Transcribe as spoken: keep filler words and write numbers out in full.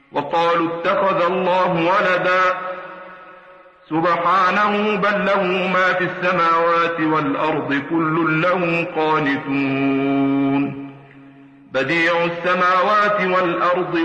وقالوا اتخذ الله ولدا سبحانه بل له ما في السماوات والأرض كل له قانتون بديع السماوات والأرض